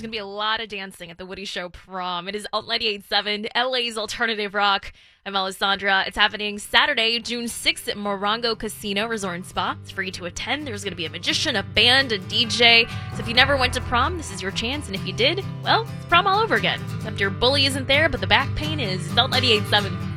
going to be a lot of dancing at the Woody Show prom. It is Alt 98.7, LA's alternative rock. I'm Alessandra. It's happening Saturday, June 6th at Morongo Casino Resort and Spa. It's free to attend. There's going to be a magician, a band, a DJ. So if you never went to prom, this is your chance. And if you did, well, it's prom all over again. Except your bully isn't there, but the back pain is. It's Alt 98.7.